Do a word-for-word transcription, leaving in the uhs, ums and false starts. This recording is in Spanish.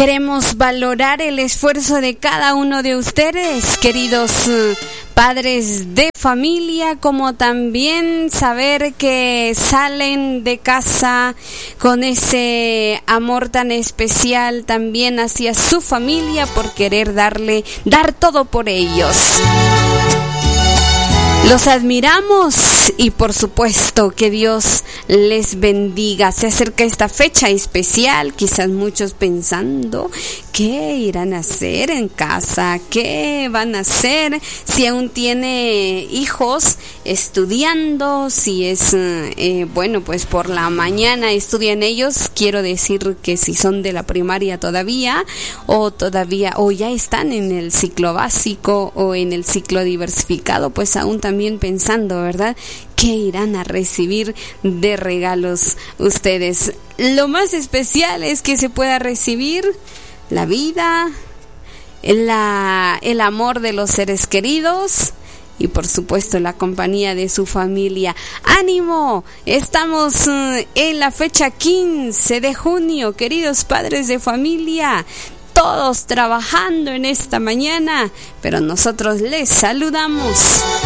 Queremos valorar el esfuerzo de cada uno de ustedes, queridos uh, padres de familia, como también saber que salen de casa con ese amor tan especial también hacia su familia por querer darle, dar todo por ellos. Los admiramos y por supuesto que Dios les bendiga. Se acerca esta fecha especial, quizás muchos pensando qué irán a hacer en casa, qué van a hacer si aún tiene hijos estudiando, si es, eh, bueno, pues por la mañana estudian ellos, quiero decir que si son de la primaria todavía o todavía o ya están en el ciclo básico o en el ciclo diversificado, pues aún también pensando, ¿verdad? ¿Qué irán a recibir de regalos ustedes? Lo más especial es que se pueda recibir la vida, la, el amor de los seres queridos y por supuesto la compañía de su familia. ¡Ánimo! Estamos uh, en la fecha quince de junio, queridos padres de familia. Todos trabajando en esta mañana, pero nosotros les saludamos.